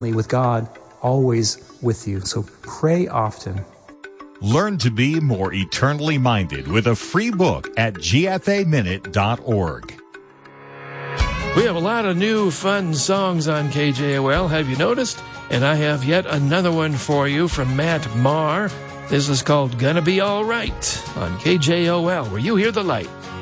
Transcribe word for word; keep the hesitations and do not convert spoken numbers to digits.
with God always with you. So pray often. Learn to be more eternally minded with a free book at g f a minute dot org. We have a lot of new fun songs on K J O L, have you noticed? And I have yet another one for you from Matt Maher. This is called Gonna Be All Right on K J O L, where you hear the light.